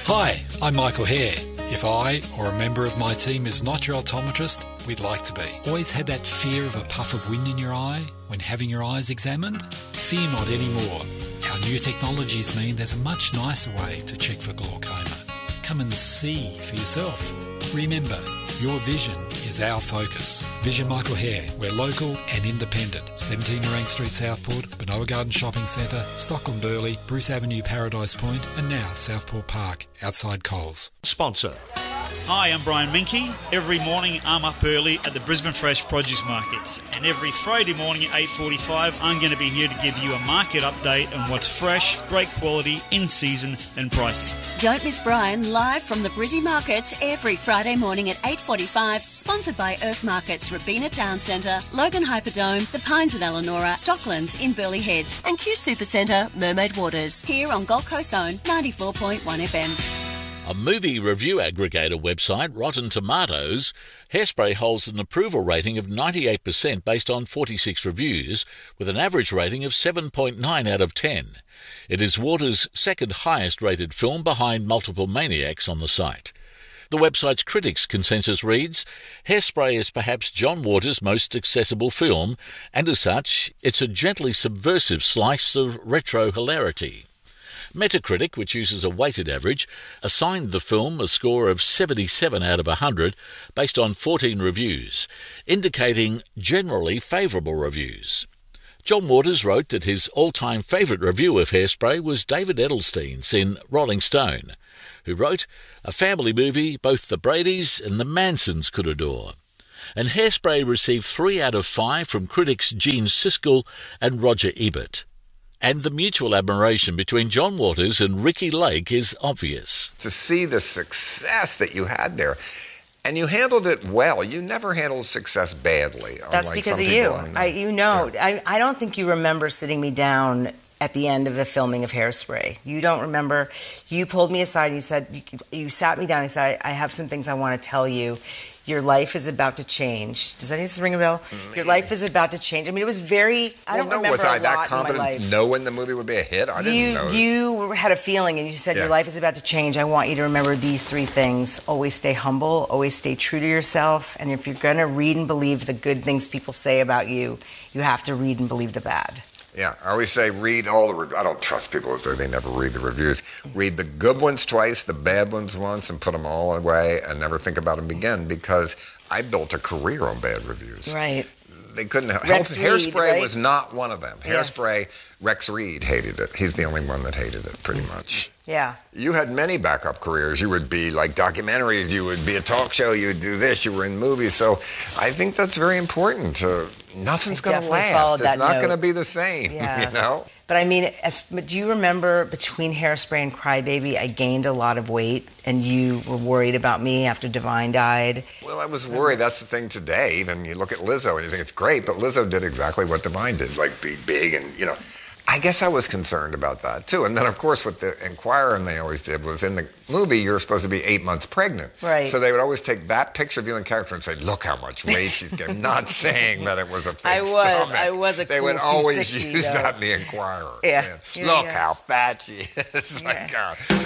Hi, I'm Michael Hare. If I or a member of my team is not your optometrist, we'd like to be. Always had that fear of a puff of wind in your eye when having your eyes examined? Fear not anymore. Our new technologies mean there's a much nicer way to check for glaucoma. Come and see for yourself. Remember, your vision is our focus. Vision Michael Hare. We're local and independent. 17 Orang Street, Southport, Benoa Garden Shopping Centre, Stockland Burleigh, Bruce Avenue, Paradise Point, and now Southport Park, outside Coles. Sponsor. Hi, I'm Brian Minky. Every morning I'm up early at the Brisbane Fresh Produce Markets, and every Friday morning at 8:45 I'm going to be here to give you a market update on what's fresh, great quality, in season and pricing. Don't miss Brian live from the Brizzy Markets every Friday morning at 8:45, sponsored by Earth Markets, Robina Town Centre, Logan Hyperdome, The Pines at Elanora, Docklands in Burleigh Heads, and Q Super Centre, Mermaid Waters, here on Gold Coast Zone 94.1 FM. A movie review aggregator website, Rotten Tomatoes, Hairspray holds an approval rating of 98% based on 46 reviews, with an average rating of 7.9 out of 10. It is Waters' second highest rated film behind Multiple Maniacs on the site. The website's critics' consensus reads, Hairspray is perhaps John Waters' most accessible film, and as such, it's a gently subversive slice of retro hilarity. Metacritic, which uses a weighted average, assigned the film a score of 77 out of 100 based on 14 reviews, indicating generally favourable reviews. John Waters wrote that his all-time favourite review of Hairspray was David Edelstein's in Rolling Stone, who wrote, a family movie both the Bradys and the Mansons could adore. And Hairspray received 3 out of 5 from critics Gene Siskel and Roger Ebert. And the mutual admiration between John Waters and Ricky Lake is obvious. To see the success that you had there, and you handled it well. You never handled success badly. That's because of you. I don't think you remember sitting me down at the end of the filming of Hairspray. You don't remember. You pulled me aside and you said, you sat me down and said, I have some things I want to tell you. Your life is about to change. Does that need to ring a bell? Your life is about to change. I mean, it was very, I don't remember was I a that lot confident in my life. knowing the movie would be a hit? I didn't know. You had a feeling and you said, your life is about to change. I want you to remember these 3 things. Always stay humble. Always stay true to yourself. And if you're going to read and believe the good things people say about you, you have to read and believe the bad. Yeah, I always say read all the reviews. I don't trust people who say they never read the reviews. Read the good ones twice, the bad ones once, and put them all away and never think about them again, because I built a career on bad reviews. Right. They couldn't help. Hairspray Reed, was not one of them. Hairspray, Rex Reed hated it. He's the only one that hated it, pretty much. Yeah. You had many backup careers. You would be like documentaries, you would be a talk show, you would do this, you were in movies. So I think that's very important. Nothing's going to last. It's not going to be the same, you know? But I mean, do you remember between Hairspray and Crybaby, I gained a lot of weight and you were worried about me after Divine died? Well, I was worried. That's the thing today. Even you look at Lizzo and you think it's great, but Lizzo did exactly what Divine did, like be big and, you know. I guess I was concerned about that, too. And then, of course, what the Enquirer and they always did was in the movie, you're supposed to be 8 months pregnant. Right. So they would always take that picture of you in character and say, look how much weight she's getting. Not saying that it was a fake stomach. I was a They cool would always use though. that in the Enquirer. Yeah. Look how fat she is. My God.